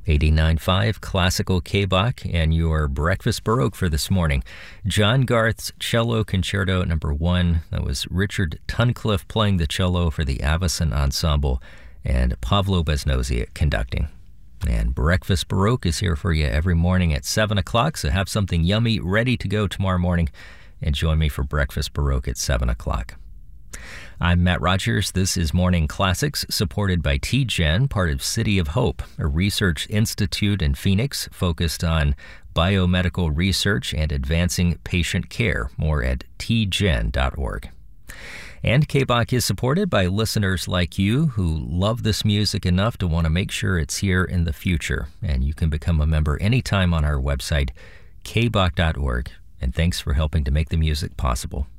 89.5 Classical K-Bach and your Breakfast Baroque for this morning. John Garth's Cello Concerto No. 1. That was Richard Tunnicliffe playing the cello for the Avicen Ensemble and Pavlo Besnosi conducting. And Breakfast Baroque is here for you every morning at 7 o'clock, so have something yummy ready to go tomorrow morning and join me for Breakfast Baroque at 7 o'clock. I'm Matt Rogers. This is Morning Classics, supported by TGen, part of City of Hope, a research institute in Phoenix focused on biomedical research and advancing patient care. More at tgen.org. And K-Bach is supported by listeners like you who love this music enough to want to make sure it's here in the future. And you can become a member anytime on our website, kbach.org. And thanks for helping to make the music possible.